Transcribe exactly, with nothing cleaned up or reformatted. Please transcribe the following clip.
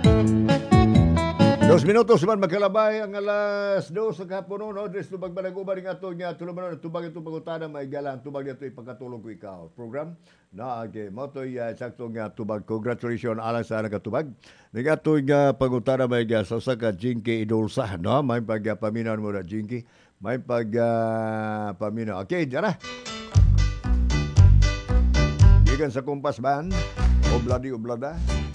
Dos minutos man magkalabay ang alas dos sa hapon no. Dres tubag balaguban ring ato nya tulumanon tubag ito pangutana may galang tubag ito ipagkatulong ko ikaw. Program na age mo to ya sakto nga tubag. Congratulations alang sa nakatubag. Ning ato nga pangutana may ga sa usa ka Jinky Idolsa no. May pagpaminaw mo na Jinky. May pag uh, paminaw. Okay, dara. Gikan sa Kumpas Band. Obladi oblada.